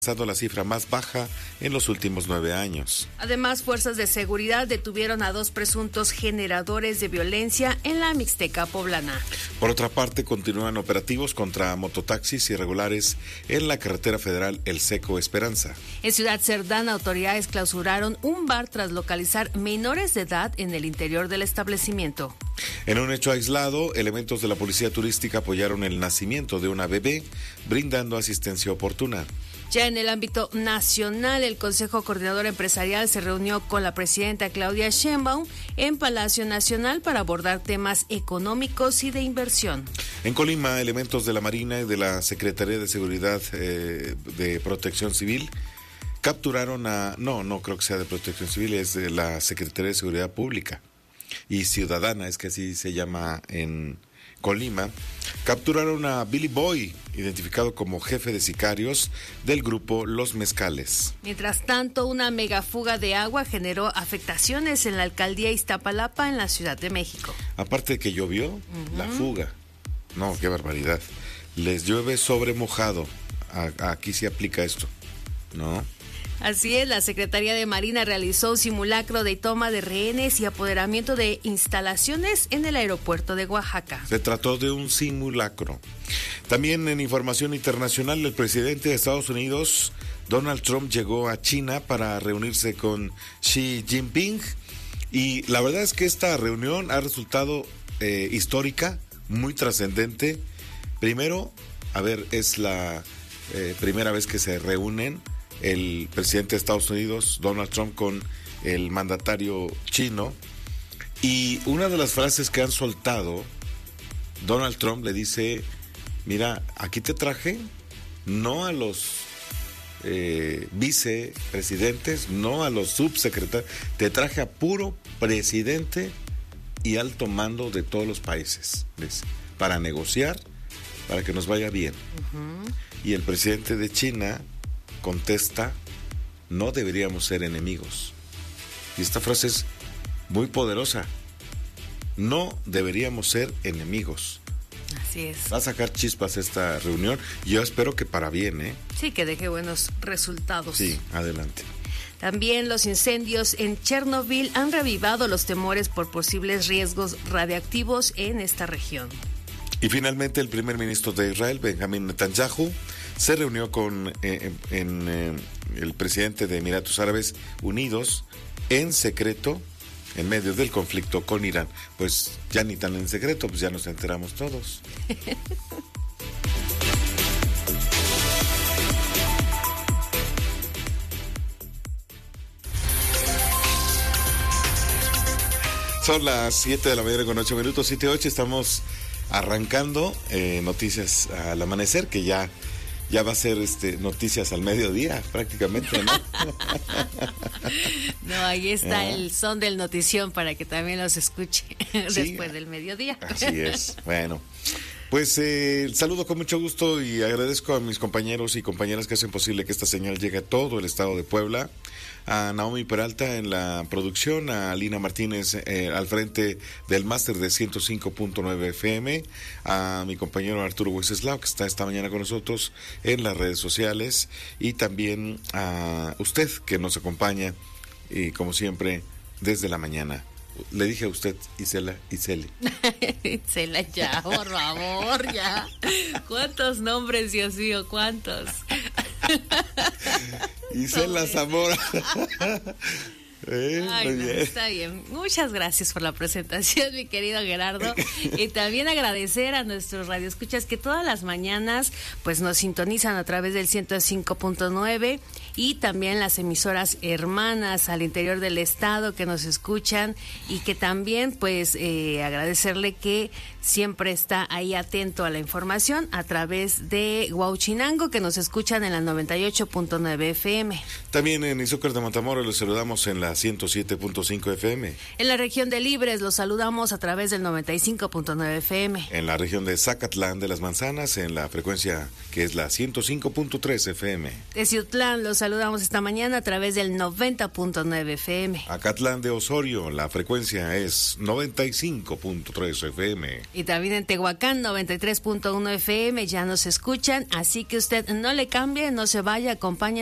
La cifra más baja en los últimos 9 años. Además, fuerzas de seguridad detuvieron a 2 presuntos generadores de violencia en la Mixteca poblana. Por otra parte, continúan operativos contra mototaxis irregulares en la carretera federal El Seco Esperanza. En Ciudad Cerdán, autoridades clausuraron un bar tras localizar menores de edad en el interior del establecimiento. En un hecho aislado, elementos de la policía turística apoyaron el nacimiento de una bebé, brindando asistencia oportuna. Ya en el ámbito nacional, el Consejo Coordinador Empresarial se reunió con la presidenta Claudia Sheinbaum en Palacio Nacional para abordar temas económicos y de inversión. En Colima, elementos de la Marina y de la Secretaría de Seguridad de Protección Civil capturaron no creo que sea de Protección Civil, es de la Secretaría de Seguridad Pública y Ciudadana, es que así se llama en Colima, capturaron a Billy Boy, identificado como jefe de sicarios del grupo Los Mezcales. Mientras tanto, una megafuga de agua generó afectaciones en la alcaldía Iztapalapa, en la Ciudad de México. Aparte de que llovió, la fuga. No, qué barbaridad. Les llueve sobre mojado. Aquí sí aplica esto, ¿no? Así es, la Secretaría de Marina realizó un simulacro de toma de rehenes y apoderamiento de instalaciones en el aeropuerto de Oaxaca. Se trató de un simulacro. También en información internacional, el presidente de Estados Unidos, Donald Trump, llegó a China para reunirse con Xi Jinping y la verdad es que esta reunión ha resultado histórica, muy trascendente. Primero, es la primera vez que se reúnen el presidente de Estados Unidos, Donald Trump, con el mandatario chino. Y una de las frases que han soltado, Donald Trump le dice: mira, aquí te traje no a los vicepresidentes, no a los subsecretarios, te traje a puro presidente y alto mando de todos los países, dice, para negociar, para que nos vaya bien. Y el presidente de China contesta: no deberíamos ser enemigos. Y esta frase es muy poderosa. No deberíamos ser enemigos. Así es. Va a sacar chispas esta reunión. Yo espero que para bien, ¿eh? Sí, que deje buenos resultados. Sí, adelante. También los incendios en Chernobyl han revivado los temores por posibles riesgos radiactivos en esta región. Y finalmente, el primer ministro de Israel, Benjamín Netanyahu, se reunió con el presidente de Emiratos Árabes Unidos en secreto en medio del conflicto con Irán. Pues ya ni tan en secreto, pues ya nos enteramos todos. Son las 7 de la mañana con 8 minutos, 7:08, estamos arrancando noticias al amanecer, que ya va a ser noticias al mediodía prácticamente, ¿no? No, ahí está el son del notición para que también los escuche después del mediodía. Así es. Bueno, pues saludo con mucho gusto y agradezco a mis compañeros y compañeras que hacen posible que esta señal llegue a todo el estado de Puebla. A Naomi Peralta en la producción, a Lina Martínez al frente del máster de 105.9 FM, a mi compañero Arturo Wenceslao, que está esta mañana con nosotros en las redes sociales, y también a usted que nos acompaña, y como siempre, desde la mañana. Le dije a usted, Isela. Isela, ya, por favor, ya. ¿Cuántos nombres, Dios mío, cuántos? Isela Zamora. Ay, no, está bien. Muchas gracias por la presentación, mi querido Gerardo. Y también agradecer a nuestros radioescuchas que todas las mañanas pues nos sintonizan a través del 105.9 y también las emisoras hermanas al interior del estado que nos escuchan, y que también pues agradecerle que siempre está ahí atento a la información a través de Huauchinango, que nos escuchan en la 98.9 FM. También en Izúcar de Matamoros los saludamos en la 107.5 FM. En la región de Libres los saludamos a través del 95.9 FM. En la región de Zacatlán de las Manzanas en la frecuencia que es la 105.3 FM. De Ciutlán los saludamos esta mañana a través del 90.9 FM. Acatlán de Osorio, la frecuencia es 95.3 FM. Y también en Tehuacán, 93.1 FM, ya nos escuchan, así que usted no le cambie, no se vaya, acompañe